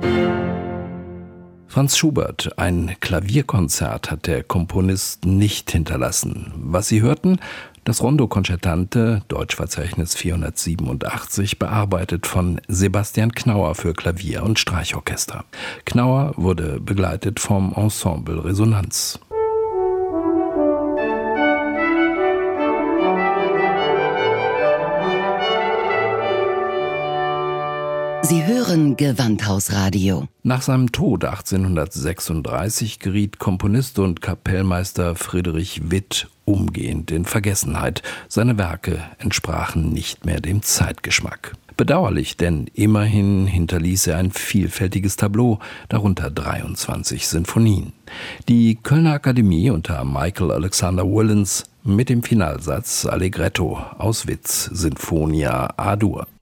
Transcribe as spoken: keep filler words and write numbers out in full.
Franz Schubert, ein Klavierkonzert hat der Komponist nicht hinterlassen. Was Sie hörten, das Rondo Concertante, Deutschverzeichnis vierhundertsiebenundachtzig, bearbeitet von Sebastian Knauer für Klavier und Streichorchester. Knauer wurde begleitet vom Ensemble Resonanz. Sie hören Gewandhausradio. Nach seinem Tod achtzehnhundertsechsunddreißig geriet Komponist und Kapellmeister Friedrich Witt umgehend in Vergessenheit. Seine Werke entsprachen nicht mehr dem Zeitgeschmack. Bedauerlich, denn immerhin hinterließ er ein vielfältiges Tableau, darunter dreiundzwanzig Sinfonien. Die Kölner Akademie unter Michael Alexander Willens mit dem Finalsatz Allegretto aus Witts Sinfonia A-Dur.